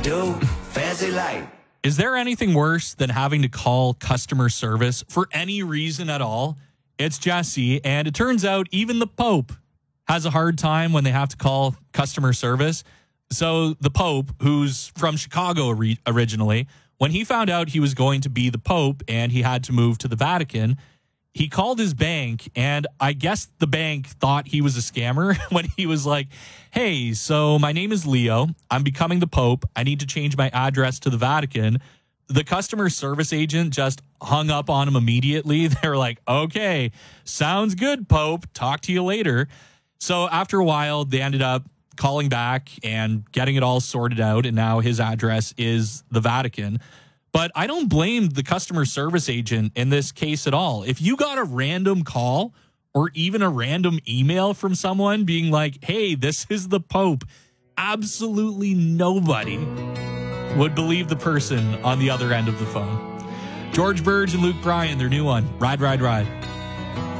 do, fancy like. Is there anything worse than having to call customer service for any reason at all? It's Jesse, and it turns out even the Pope has a hard time when they have to call customer service. So the Pope, who's from Chicago originally, when he found out he was going to be the Pope and he had to move to the Vatican, he called his bank, and I guess the bank thought he was a scammer when he was like, hey, so my name is Leo. I'm becoming the Pope. I need to change my address to the Vatican. The customer service agent just hung up on him immediately. They were like, okay, sounds good, Pope. Talk to you later. So after a while, they ended up calling back and getting it all sorted out, and now his address is the Vatican. But I don't blame the customer service agent in this case at all. If you got a random call or even a random email from someone being like, hey, this is the Pope, absolutely nobody would believe the person on the other end of the phone. George Burge and Luke Bryan, their new one, Ride, Ride, Ride.